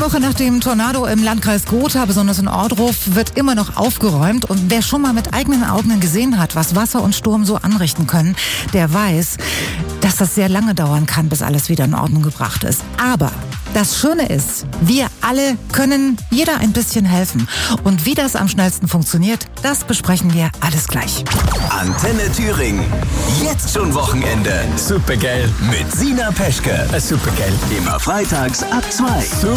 Woche nach dem Tornado im Landkreis Gotha, besonders in Ohrdruf, wird immer noch aufgeräumt. Und wer schon mal mit eigenen Augen gesehen hat, was Wasser und Sturm so anrichten können, der weiß, dass das sehr lange dauern kann, bis alles wieder in Ordnung gebracht ist. Aber das Schöne ist, wir alle können jeder ein bisschen helfen. Und wie das am schnellsten funktioniert, das besprechen wir alles gleich. Antenne Thüringen. Jetzt schon Wochenende. Supergeil. Mit Sina Peschke. Supergeil. Immer freitags ab 2.